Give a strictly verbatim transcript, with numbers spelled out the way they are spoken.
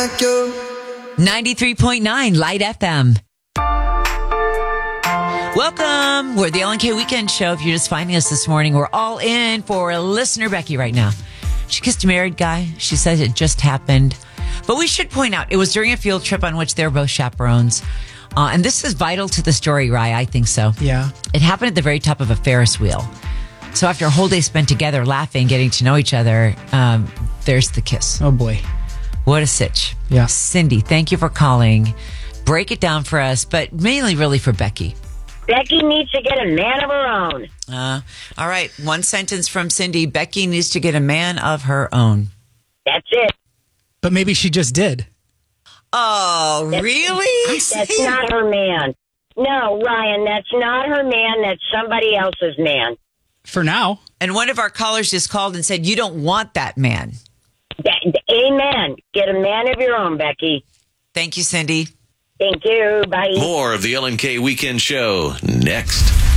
ninety-three point nine Light F M. Welcome. We're the Ellen K Weekend Show. If you're just finding us this morning, we're all in for listener Becky right now. She kissed a married guy. She says it just happened. But we should point out, it was during a field trip on which they were both chaperones. Uh, and this is vital to the story, Rye. I think so. Yeah. It happened at the very top of a Ferris wheel. So after a whole day spent together, laughing, getting to know each other, um, there's the kiss. Oh, boy. What a sitch. Yeah. Cindy, thank you for calling. Break it down for us, but mainly really for Becky. Becky needs to get a man of her own. Uh, all right. One sentence from Cindy. Becky needs to get a man of her own. That's it. But maybe she just did. Oh, That's, really? That's not her man. No, Ryan, that's not her man. That's somebody else's man. For now. And one of our callers just called and said, you don't want that man. That, amen. Get a man of your own, Becky. Thank you, Cindy. Thank you. Bye. More of the Ellen K Weekend Show next.